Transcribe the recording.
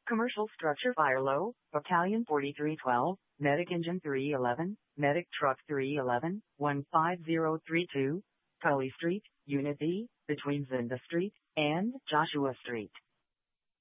Commercial Structure Fire Low, Battalion 4312, Medic Engine 311, Medic Truck 311, 15032, Tully Street, Unit B, between Zinda Street and Joshua Street.